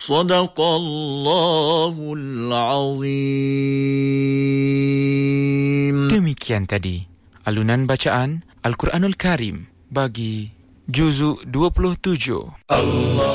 Sadaqallahul Azim. Demikian tadi alunan bacaan Al-Quranul Karim bagi juzuk 27. Allah